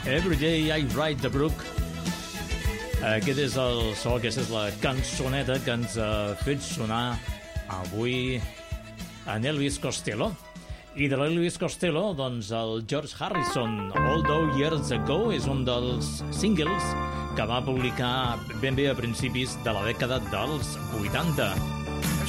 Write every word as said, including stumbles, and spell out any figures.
Every Day I Ride the Brook. Aquest és el so, aquesta és la cançoneta que ens ha fet sonar avui en Elvis Costello. I de l'Elvis Costello, doncs el George Harrison, Although Years Ago, és un dels singles que va publicar ben bé a principis de la dècada dels vuitanta.